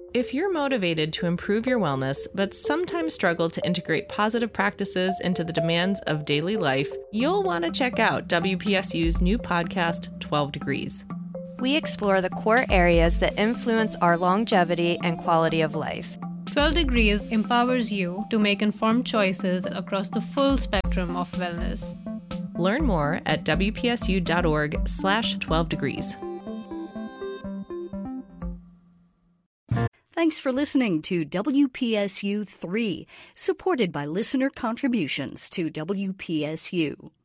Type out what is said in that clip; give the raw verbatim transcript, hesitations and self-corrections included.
If you're motivated to improve your wellness, but sometimes struggle to integrate positive practices into the demands of daily life, you'll want to check out W P S U's new podcast, twelve degrees. We explore the core areas that influence our longevity and quality of life. twelve degrees empowers you to make informed choices across the full spectrum of wellness. Learn more at W P S U dot org slash twelve degrees. Thanks for listening to W P S U three, supported by listener contributions to W P S U.